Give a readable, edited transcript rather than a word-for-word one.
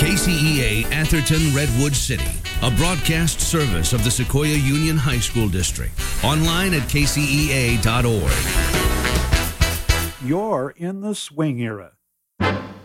KCEA Atherton Redwood City, a broadcast service of the Sequoia Union High School District. Online at kcea.org. You're in the swing era.